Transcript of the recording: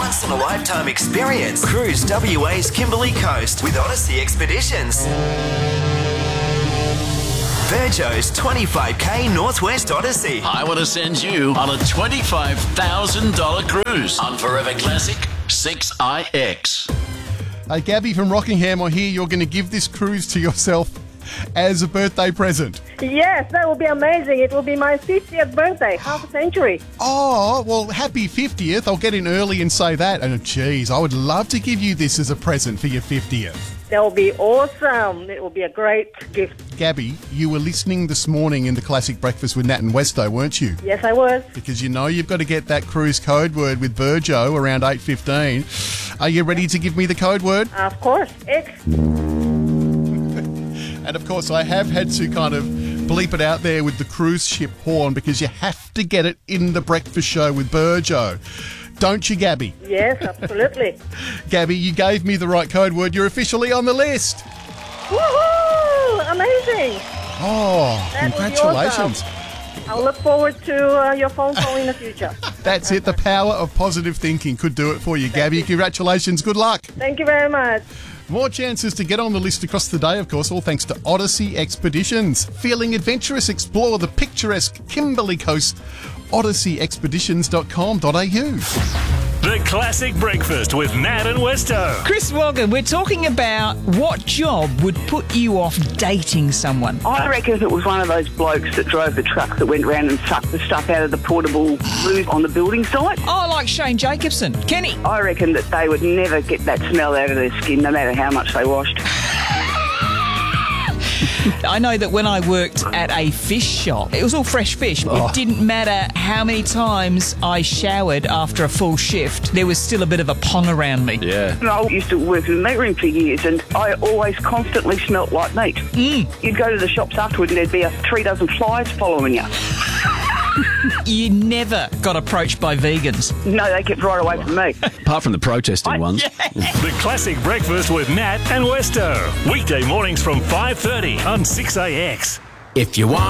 once-in-a-lifetime experience. Cruise WA's Kimberley Coast with Odyssey Expeditions. Virgo's 25k Northwest Odyssey. I want to send you on a $25,000 cruise on Forever Classic 6IX. Hey, Gabby from Rockingham, I hear you're going to give this cruise to yourself as a birthday present. Yes, that will be amazing. It will be my 50th birthday, half a century. Oh, well, happy 50th. I'll get in early and say that. And, geez, I would love to give you this as a present for your 50th. That will be awesome. It will be a great gift. Gabby, you were listening this morning in the Classic Breakfast with Nat and Westo, weren't you? Yes, I was. Because you know you've got to get that cruise code word with Virgo around 8:15. Are you ready to give me the code word? Of course. X. And of course, I have had to kind of bleep it out there with the cruise ship horn because you have to get it in the breakfast show with Virgo. Don't you, Gabby? Yes, absolutely. Gabby, you gave me the right code word. You're officially on the list. Woohoo! Amazing. Oh, That will be congratulations. awesome. I'll look forward to your phone call in the future. That's it. The power of positive thinking could do it for you, Gabby. Congratulations. Good luck. Thank you very much. More chances to get on the list across the day, of course, all thanks to Odyssey Expeditions. Feeling adventurous? Explore the picturesque Kimberley Coast. OdysseyExpeditions.com.au. The Classic Breakfast with Nat and Westo. Chris Wogger, we're talking about what job would put you off dating someone. I reckon if it was one of those blokes that drove the truck that went around and sucked the stuff out of the portable booth on the building site. Oh, like Shane Jacobson. Kenny. I reckon that they would never get that smell out of their skin, no matter how much they washed. I know that when I worked at a fish shop, it was all fresh fish. It didn't matter how many times I showered after a full shift, there was still a bit of a pong around me. Yeah. I used to work in the meat room for years and I always constantly smelt like meat. You'd go to the shops afterwards and there'd be 3 dozen flies following you. You never got approached by vegans. No, they kept right away from me. Apart from the protesting ones. The Classic Breakfast with Nat and Westo. Weekday mornings from 5:30 on 6AX. If you want